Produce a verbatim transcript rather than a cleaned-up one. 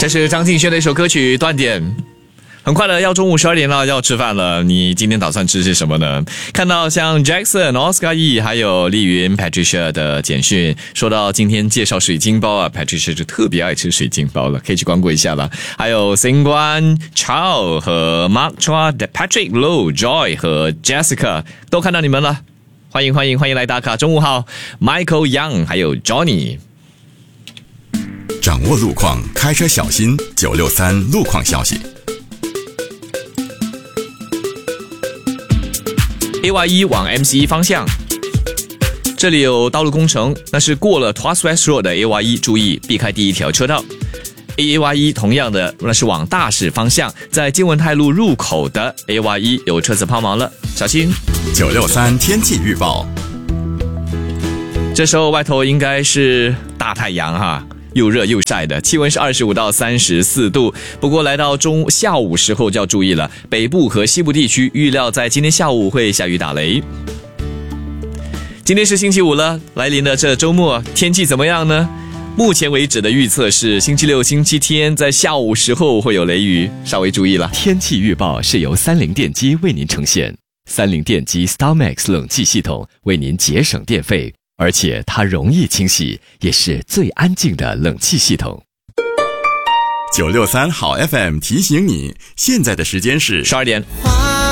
这是张敬轩的一首歌曲《断点》。很快的要中午十二点了，要吃饭了。你今天打算吃些什么呢？看到像 Jackson、Oscar E 还有丽云 Patricia 的简讯，说到今天介绍水晶包啊 ，Patricia 就特别爱吃水晶包了，可以去光顾一下了。还有 Singguan Chao 和 Mark Chua、Patrick Low、Joy 和 Jessica 都看到你们了，欢迎欢迎欢迎来打卡。中午好 ，Michael Young 还有 Johnny。 掌握路况，开车小心。九六三路况消息。 A Y 一 往 M C 一 方向，这里有道路工程，那是过了 Tuas West Road 的 A Y 一，注意避开第一条车道。A Y 一 同样的，那是往大市方向，在金文泰路入口的 A Y 一 有车子抛锚了，小心。 九六三天气预报， 这时候外头应该是大太阳哈。又热又晒的，气温是二十五到三十四度。不过来到中下午时候就要注意了，北部和西部地区预料在今天下午会下雨打雷。今天是星期五了，来临的这周末天气怎么样呢？目前为止的预测是星期六、星期天在下午时候会有雷雨，稍微注意了。 天气预报是由三菱电机为您呈现，三菱电机 StarMax 冷气系统为您节省电费。而且它容易清洗，也是最安静的冷气系统。 九六三好 F M 提醒你，现在的时间是十二点。